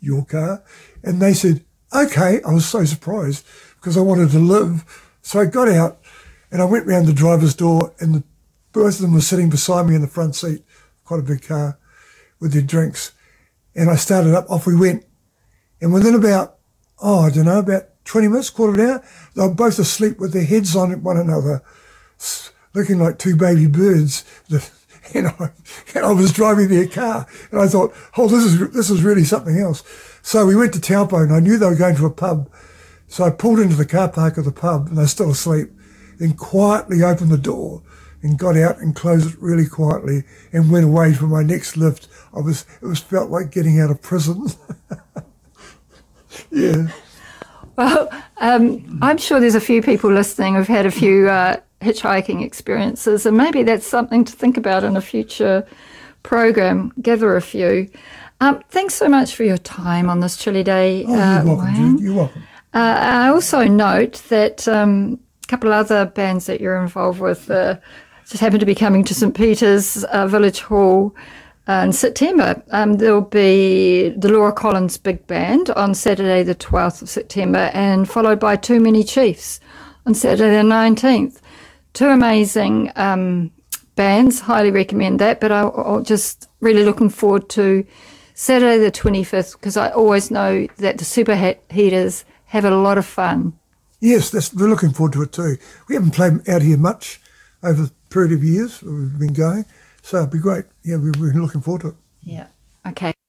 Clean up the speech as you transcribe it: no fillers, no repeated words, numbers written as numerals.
your car. And they said, okay. I was so surprised because I wanted to live. So I got out and I went round the driver's door, and both of them were sitting beside me in the front seat, quite a big car, with their drinks. And I started up, off we went. And within about 20 minutes, quarter of an hour, they were both asleep with their heads on one another, looking like two baby birds. And I was driving their car, and I thought, oh, this is really something else. So we went to Taupo, and I knew they were going to a pub. So I pulled into the car park of the pub, and they're still asleep, then quietly opened the door and got out and closed it really quietly and went away for my next lift. It felt like getting out of prison. Yeah. Well, I'm sure there's a few people listening who've had a few hitchhiking experiences, and maybe that's something to think about in a future program. Gather a few. Thanks so much for your time on this chilly day. Oh, you're welcome, Jude. You're welcome. I also note that a couple of other bands that you're involved with just happen to be coming to St Peter's Village Hall in September. There'll be the Laura Collins Big Band on Saturday the 12th of September, and followed by Too Many Chiefs on Saturday the 19th. Two amazing bands, highly recommend that, but I'm just really looking forward to Saturday the 25th, because I always know that the Superheaters have a lot of fun. Yes, we're looking forward to it too. We haven't played out here much over the period of years we've been going, so it'll be great. Yeah, we're looking forward to it. Yeah, okay.